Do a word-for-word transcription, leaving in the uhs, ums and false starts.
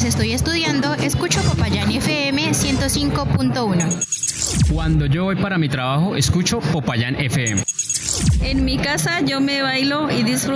estoy estudiando, escucho Popayán F M ciento cinco punto uno. Cuando yo voy para mi trabajo, escucho Popayán F M. En mi casa yo me bailo y disfruto